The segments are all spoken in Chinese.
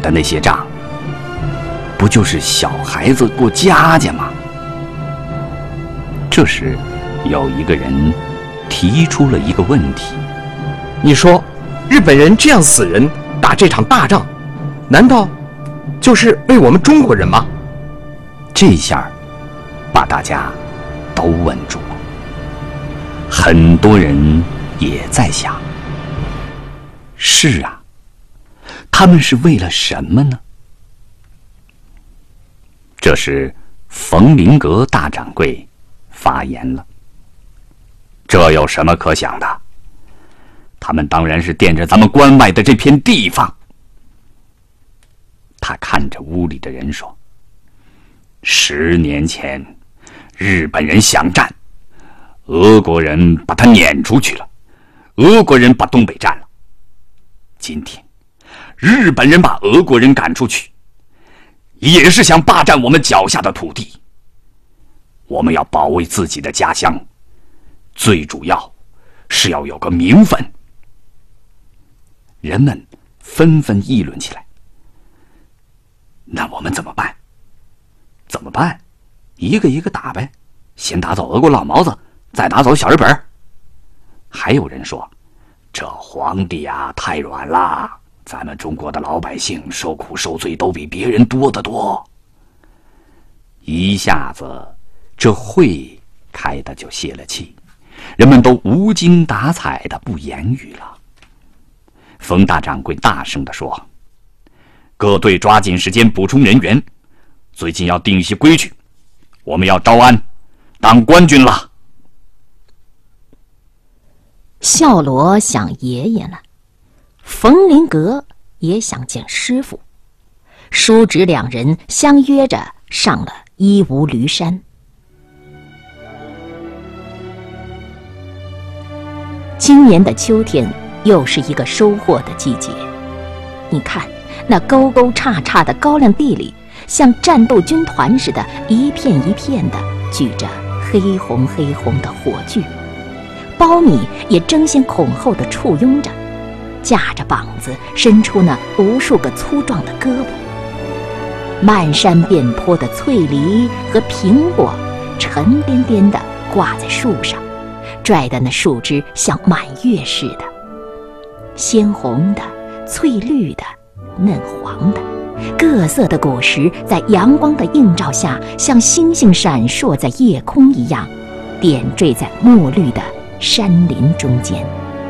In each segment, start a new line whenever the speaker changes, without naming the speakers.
的那些仗，不就是小孩子过家家吗？这时，有一个人提出了一个问题：
你说，日本人这样死人打这场大仗，难道就是为我们中国人吗？
这下把大家都问住了。很多人也在想，是啊，他们是为了什么呢？这时冯林阁大掌柜发言了：这有什么可想的？他们当然是惦着咱们关外的这片地方。他看着屋里的人说：10年前日本人想战，俄国人把他撵出去了，俄国人把东北占了。今天日本人把俄国人赶出去，也是想霸占我们脚下的土地。我们要保卫自己的家乡，最主要是要有个名分。人们纷纷议论起来：那我们怎么办？怎么办？一个一个打呗，先打走俄国老毛子，再打走小日本。还有人说，这皇帝啊太软了，咱们中国的老百姓受苦受罪都比别人多得多。一下子这会开的就泄了气，人们都无精打采的不言语了。冯大掌柜大声地说：各队抓紧时间补充人员，最近要定一些规矩，我们要招安当官军了。
孝罗想爷爷了，冯林阁也想见师傅，叔侄两人相约着上了伊吾驴山。今年的秋天又是一个收获的季节，你看那沟沟叉叉的高粱地里，像战斗军团似的，一片一片的举着黑红黑红的火炬，苞米也争先恐后的簇拥着，架着膀子伸出那无数个粗壮的胳膊。漫山遍坡的翠梨和苹果沉甸甸的挂在树上，拽的那树枝像满月似的，鲜红的、翠绿的、嫩黄的，各色的果实在阳光的映照下，像星星闪烁在夜空一样，点缀在墨绿的山林中间。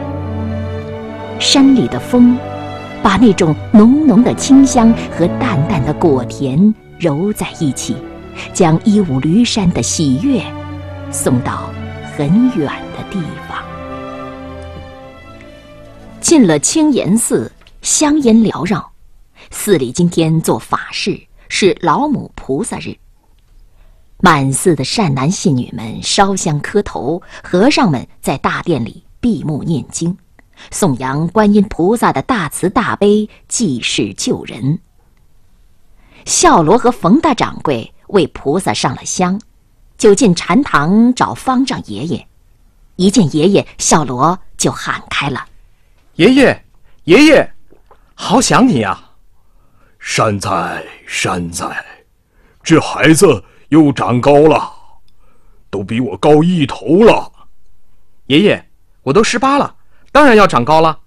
山里的风把那种浓浓的清香和淡淡的果甜揉在一起，将伊吾驴山的喜悦送到很远的地方。进了清岩寺，香烟缭绕。寺里今天做法事，是老母菩萨日。满寺的善男信女们烧香磕头，和尚们在大殿里闭目念经，颂扬观音菩萨的大慈大悲，济世救人。孝罗和冯大掌柜为菩萨上了香，就进禅堂找方丈爷爷。一见爷爷，孝罗就喊开了：
爷爷，爷爷，好想你啊！
善哉善哉，这孩子又长高了，都比我高1头了。
爷爷，我都18了，当然要长高了。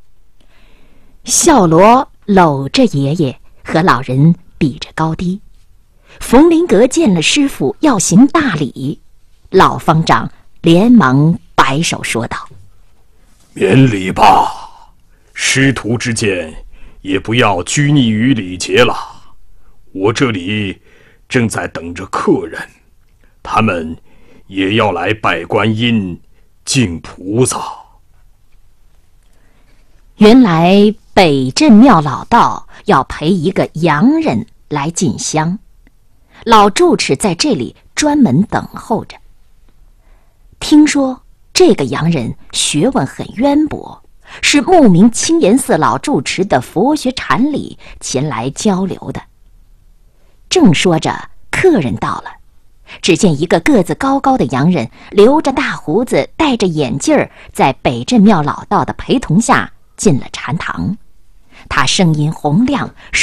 孝罗搂着爷爷，和老人比着高低。冯林阁见了师傅要行大礼，老方丈连忙摆手说道：
免礼吧，师徒之间也不要拘泥于礼节了。我这里正在等着客人，他们也要来拜观音敬菩萨。
原来北镇庙老道要陪一个洋人来进香，老住持在这里专门等候着。听说这个洋人学问很渊博，是慕名清岩寺老住持的佛学禅理前来交流的。正说着，客人到了，只见一个个子高高的洋人，留着大胡子，戴着眼镜儿，在北镇庙老道的陪同下进了禅堂。他声音洪亮，